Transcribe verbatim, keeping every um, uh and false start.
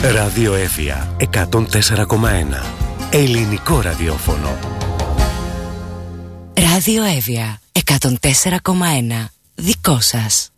Ράδιο Εύβοια εκατόν τέσσερα κόμμα ένα. Ελληνικό ραδιόφωνο. Ράδιο Εύβοια εκατόν τέσσερα κόμμα ένα. Δικό σας.